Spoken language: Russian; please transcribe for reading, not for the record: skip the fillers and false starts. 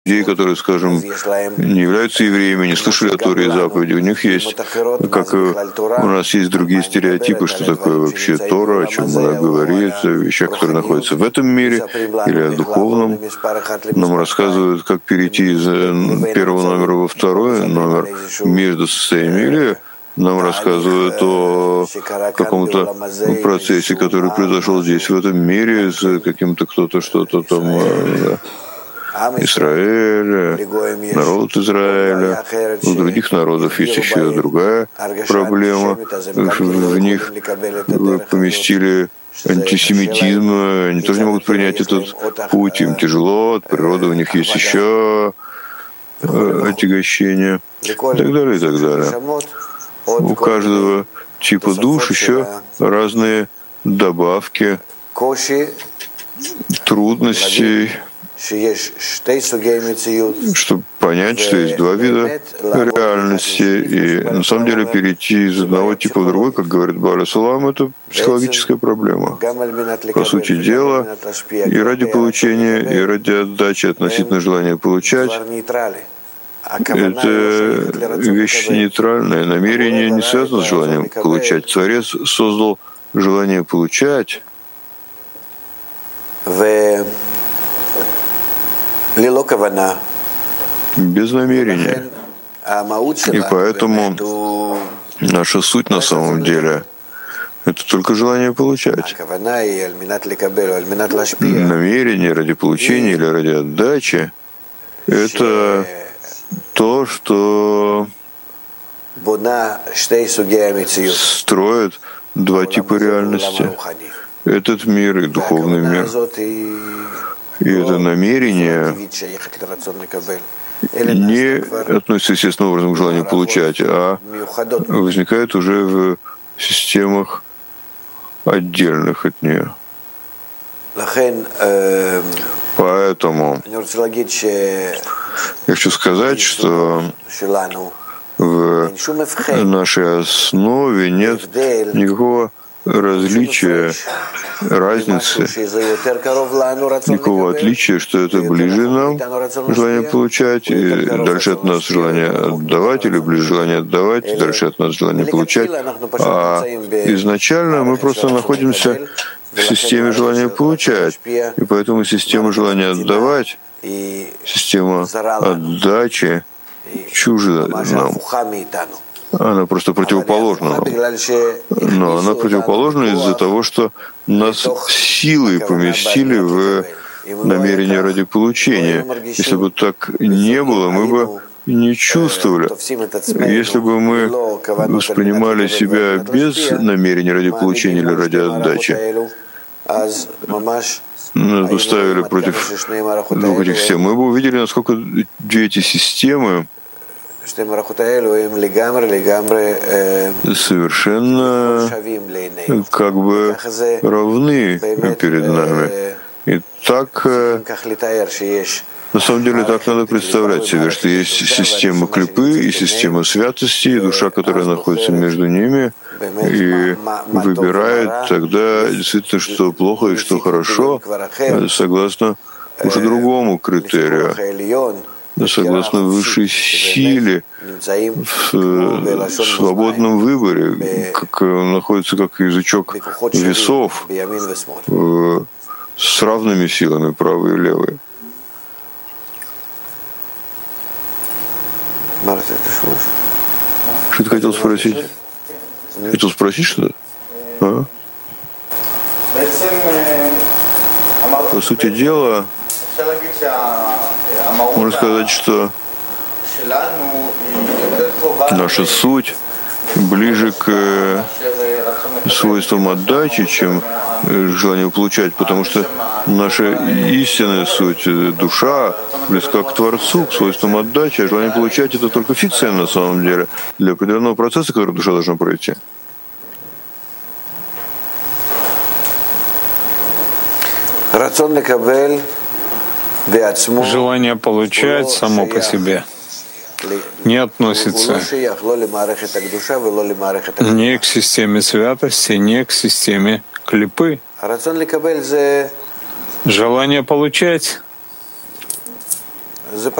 людей, которые, скажем, не являются евреями, не слышали о Торе и заповеди. У них есть, как и у нас есть другие стереотипы, что такое вообще Тора, о чем она говорит, о вещах, которые находятся в этом мире или о духовном. Нам рассказывают, как перейти из первого номера во второй номер между состояниями, или нам рассказывают о каком-то процессе, который произошел здесь, в этом мире, с каким-то кто-то что-то там, Израиля, народ Израиля. У других народов есть еще другая проблема. В них поместили антисемитизм, они тоже не могут принять этот путь, им тяжело, от природы у них есть еще отягощение, и так далее, и так далее. У каждого типа душ еще разные добавки, трудностей, чтобы понять, что есть два вида реальности, и на самом деле перейти из одного типа в другой, как говорит Бааль Сулам, это психологическая проблема. По сути дела, и ради получения, и ради отдачи относительно желания получать, это вещь нейтральная. Намерение не связано с желанием получать. Творец создал желание получать, без намерения. И поэтому наша суть на самом деле — это только желание получать. Намерение ради получения или ради отдачи — это то, что строит два типа реальности. Этот мир и духовный мир. И это намерение не относится естественным образом к желанию получать, а возникает уже в системах отдельных от нее. Поэтому я хочу сказать, что в нашей основе нет никакого различия, разницы, никакого отличия, что это ближе нам желание получать, и дальше от нас желание отдавать, или ближе желание отдавать, и дальше от нас желание получать. А изначально мы просто находимся в системе желания получать, и поэтому система желания отдавать, система отдачи чужда нам. Она просто противоположна нам. Но она противоположна из-за того, что нас силой поместили в намерение ради получения. Если бы так не было, мы бы не чувствовали. Если бы мы воспринимали себя без намерения ради получения или ради отдачи, нас бы ставили против двух этих систем, мы бы увидели, насколько две эти системы совершенно как бы равны перед нами. И так, на самом деле, так надо представлять себе, что есть система клипы и система святости, и душа, которая находится между ними, и выбирает тогда действительно, что плохо и что хорошо, согласно уже другому критерию, согласно высшей силе, в свободном выборе, как находится как язычок весов с равными силами, правый и левый. Что ты хотел спросить? Хотел спросить что-то? А? По сути дела, можно сказать, что наша суть ближе к свойствам отдачи, чем желанию получать, потому что наша истинная суть, душа, близка к Творцу, к свойствам отдачи, а желание получать — это только фикция на самом деле для определенного процесса, который душа должна пройти. Желание получать само по себе не относится ни к системе святости, ни к системе клипы. Желание получать